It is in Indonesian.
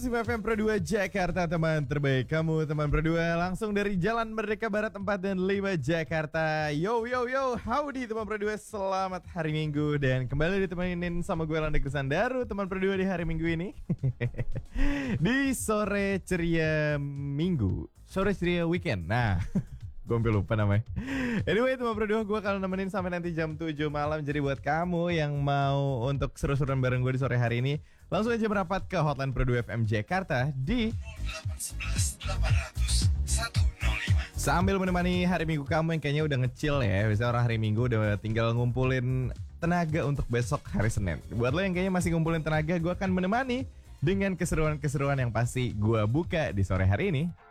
FM Pro 2 Jakarta, teman terbaik kamu, teman Pro 2 langsung dari Jalan Merdeka Barat 4 dan 5 Jakarta. Yo yo yo, howdy teman Pro 2, selamat hari Minggu dan kembali ditemenin sama gue Landa Krisandaru, teman Pro 2 di hari Minggu ini. Di sore ceria Minggu, sore ceria weekend. Nah, gue hampir lupa namanya. Anyway, teman Pro 2, gue akan nemenin sampai nanti jam 7 malam. Jadi buat kamu yang mau untuk seru-seruan bareng gue di sore hari ini, langsung aja merapat ke hotline Pro 2 FM Jakarta di 0811 800 105 sambil menemani hari Minggu kamu yang kayaknya udah ngecil ya. Biasanya orang hari Minggu udah tinggal ngumpulin tenaga untuk besok hari Senin. Buat lo yang kayaknya masih ngumpulin tenaga, gue akan menemani dengan keseruan-keseruan yang pasti gue buka di sore hari ini.